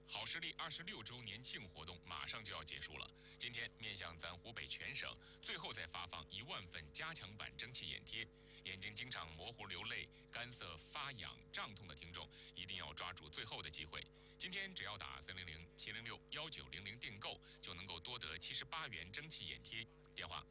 好视力26周年庆活动马上就要结束了。今天面向咱湖北全省，最后再发放1万份加强版蒸汽眼贴。眼睛经常模糊流泪、干涩发痒、胀痛的听众，一定要抓住最后的机会。今天只要打300-706-1900订购，就能够多得78元蒸汽眼贴。电话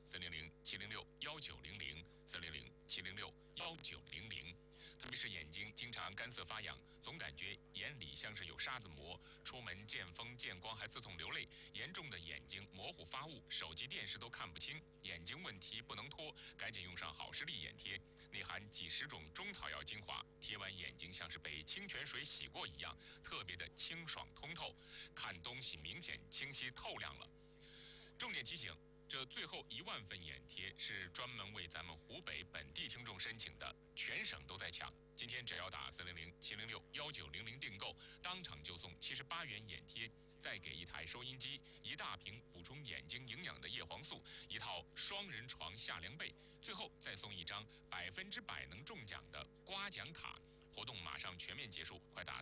300-706-1900，300-706-1900。特别是眼睛经常干涩发痒，总感觉眼里像是有沙子磨，出门见风见光还刺痛流泪，严重的眼睛模糊发雾，手机电视都看不清，眼睛问题不能拖，赶紧用上好视力眼贴，内含几十种中草药精华，贴完眼睛像是被清泉水洗过一样，特别的清爽通透，看东西明显清晰透亮了。重点提醒，这最后1万份眼贴是专门为咱们湖北本地听众申请的，全省都在抢。今天只要打300-706-1900订购，当场就送78元眼贴，再给一台收音机、1大瓶补充眼睛营养的叶黄素、1套双人床夏凉被，最后再送一张100%能中奖的刮奖卡。活动马上全面结束，快打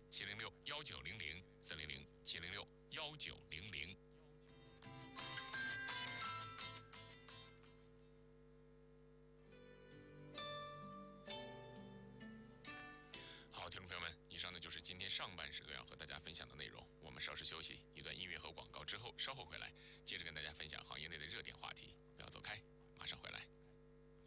300-706-1900，300-706-1900。好，听众朋友们，以上呢就是今天上半时段要和大家分享的内容。我们稍事休息，一段音乐和广告之后，稍后回来，接着跟大家分享行业内的热点话题。不要走开，马上回来。